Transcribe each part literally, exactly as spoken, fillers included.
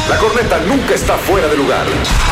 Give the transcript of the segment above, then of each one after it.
La corneta nunca está fuera de lugar.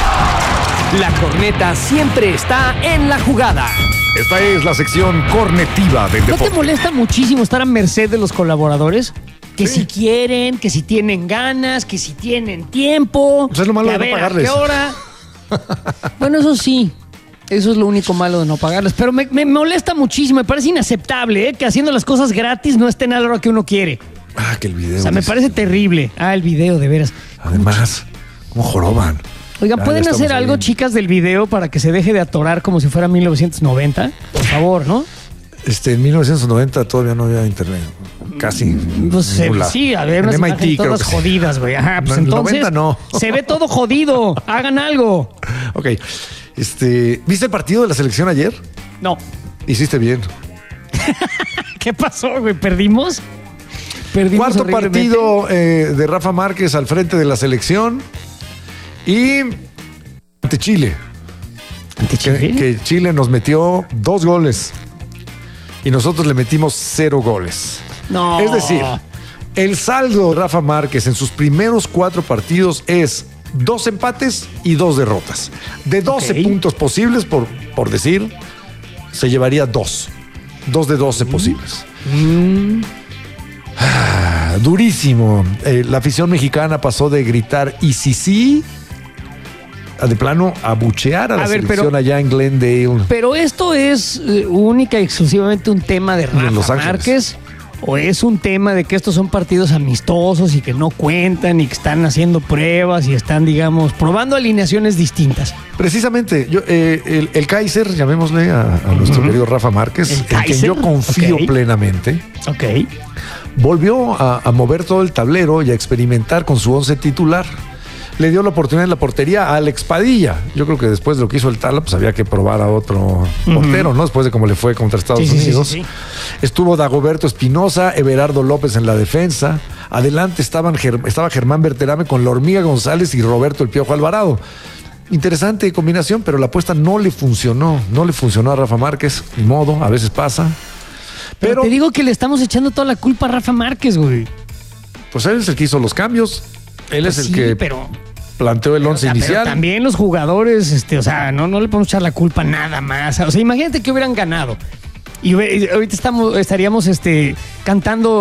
La corneta siempre está en la jugada. Esta es la sección cornetiva del ¿No deporte. te molesta muchísimo estar a merced de los colaboradores? Que Sí. si quieren, que si tienen ganas, que si tienen tiempo. Pues es lo malo que a de no ver, pagarles. ¿a qué hora? Bueno, eso sí. Eso es lo único malo de no pagarles. Pero me, me molesta muchísimo. Me parece inaceptable, ¿eh? Que haciendo las cosas gratis no estén a la hora que uno quiere. Ah, que el video. O sea, me dice. parece terrible. Ah, el video, de veras. Además, ¿cómo joroban? Oigan, Ya, ¿pueden ya hacer estamos algo, ahí. chicas, del video para que se deje de atorar como si fuera mil novecientos noventa? Por favor, ¿no? Este, en mil novecientos noventa todavía no había internet. Casi. Pues en eh, ningún lado. sí, a ver, En unas M I T imágenes creo todas que sí. jodidas, güey. Ajá, pues No, en el entonces noventa no. se ve todo jodido. Hagan algo. Ok. Este, ¿viste el partido de la selección ayer? No. Hiciste bien. ¿Qué pasó, güey? ¿Perdimos? Perdimos Cuarto horriblemente. partido eh, de Rafa Márquez al frente de la selección. Y ante Chile. ¿Ante Que, Chile? que Chile nos metió dos goles. Y nosotros le metimos cero goles. No. Es decir, el saldo de Rafa Márquez en sus primeros cuatro partidos es dos empates y dos derrotas. De doce Ok. puntos posibles, por, por decir, se llevaría dos. Dos de doce posibles. Mm, Ah, durísimo. Eh, la afición mexicana pasó de gritar y sí sí a de plano abuchear a la A ver, selección pero- allá en Glendale. pero esto es eh, única y exclusivamente un tema de en Los Rafa Ángeles. Márquez. ¿O es un tema de que estos son partidos amistosos y que no cuentan y que están haciendo pruebas y están, digamos, probando alineaciones distintas? Precisamente, yo, eh, el, el Kaiser, llamémosle a, a nuestro querido Rafa Márquez, El en quien Kaiser, yo confío ok. plenamente, Ok. volvió a, a mover todo el tablero y a experimentar con su once titular. Le dio la oportunidad en la portería a Alex Padilla. Yo creo que después de lo que hizo el Tala, pues había que probar a otro portero, ¿no? Después de cómo le fue contra Estados Sí, sí, sí, Unidos. sí, sí. Estuvo Dagoberto Espinosa, Everardo López en la defensa. Adelante estaban Ger- estaba Germán Berterame con la Hormiga González y Roberto El Piojo Alvarado. Interesante combinación, pero la apuesta no le funcionó. No le funcionó a Rafa Márquez. Ni modo, a veces pasa. Pero, Pero, te digo que le estamos echando toda la culpa a Rafa Márquez, güey. pues él es el que hizo los cambios. Él Pues es el sí, que pero, planteó el o once sea, pero inicial. también los jugadores, este, o sea, no, no le podemos echar la culpa nada más. O sea, imagínate que hubieran ganado. Y hubie- y ahorita estamos, estaríamos este, cantando